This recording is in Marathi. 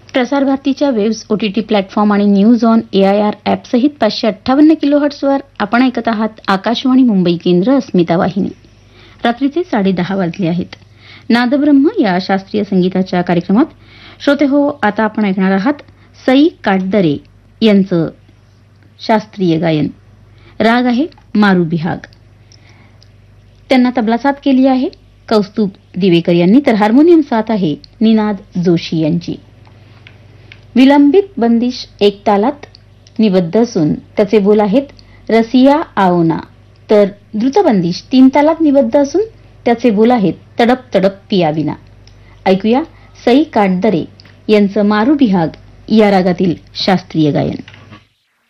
प्रसार भारतीच्या वेव्स OTT प्लॅटफॉर्म आणि न्यूज ऑन AIR ॲप सहित 558 किलोहर्ट्झवर आपण ऐकत आहात आकाशवाणी मुंबई केंद्र अस्मिता वाहिनी. रात्रीचे 10:30 वाजले आहेत. नादब्रह्म या शास्त्रीय संगीताच्या कार्यक्रमात श्रोते हो, आता आपण ऐकणार आहात सई काटदरे यांचं शास्त्रीय गायन. राग आहे मारू बिहाग. त्यांना तबला साथ केली आहे कौस्तुभ दिवेकर यांनी, तर हार्मोनियम साथ आहे निनाद जोशी यांची. विलंबित बंदिश एक तालात निबद्ध असून त्याचे बोल आहेत रसिया आओना, तर द्रुतबंदिश 3 तालात निबद्ध असून त्याचे बोल आहेत तडप तडप पियाविना. ऐकूया सई काटदरे यांचं मारू बिहाग या रागातील शास्त्रीय गायन.